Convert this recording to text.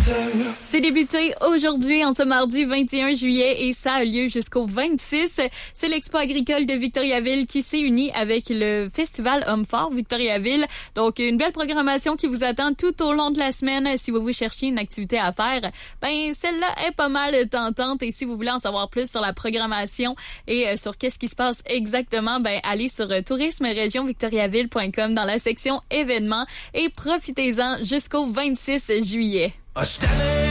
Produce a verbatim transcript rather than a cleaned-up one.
C'est débuté aujourd'hui, en ce mardi vingt et un juillet, et ça a lieu jusqu'au vingt-six. C'est l'Expo agricole de Victoriaville qui s'est unie avec le Festival Homme Fort Victoriaville. Donc, une belle programmation qui vous attend tout au long de la semaine. Si vous vous cherchez une activité à faire, ben celle-là est pas mal tentante. Et si vous voulez en savoir plus sur la programmation et euh, sur qu'est-ce qui se passe exactement, ben allez sur euh, tourisme région victoriaville point com dans la section événements et profitez-en jusqu'au vingt-six juillet.